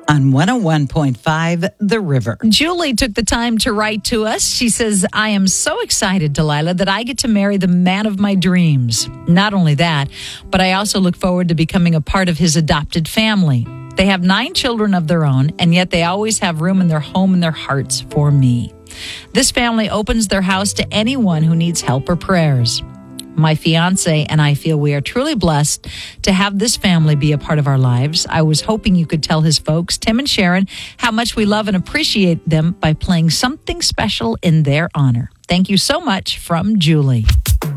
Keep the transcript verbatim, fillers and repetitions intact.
on one oh one point five The River. Julie took the time to write to us. She says, I am so excited, Delilah, that I get to marry the man of my dreams. Not only that, but I also look forward to becoming a part of his adopted family. They have nine children of their own, and yet they always have room in their home and their hearts for me. This family opens their house to anyone who needs help or prayers. My fiance and I feel we are truly blessed to have this family be a part of our lives. I was hoping you could tell his folks, Tim and Sharon, how much we love and appreciate them by playing something special in their honor. Thank you so much, from Julie.